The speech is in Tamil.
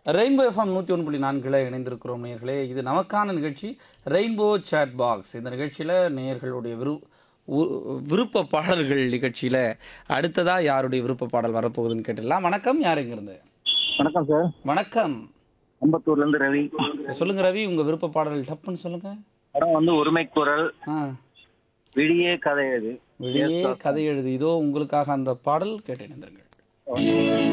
ரெயின்போ எஃப்எம் 101.4 இணைந்திருக்கிறோம் நேயர்களே. இது நமக்கான நிகழ்ச்சி ரெயின்போ சேட் பாக்ஸ். இந்த நிகழ்ச்சியில் நேயர்களுடைய விருப்ப பாடல்கள் நிகழ்ச்சியில் அடுத்ததாக யாருடைய விருப்ப பாடல் வரப்போகுதுன்னு கேட்டுடலாம். வணக்கம், யார் எங்கிருந்து? வணக்கம் சார். வணக்கம், அம்பத்தூர்ல இருந்து ரவி. சொல்லுங்க ரவி, உங்க விருப்ப பாடல் டப்புன்னு சொல்லுங்க. படம் வந்து உரிமை குரல், ஆ, விடியே கதை எழுது. வெளியே கதை எழுது. இதோ உங்களுக்காக அந்த பாடல் கேட்டு இணைந்திருங்கள்.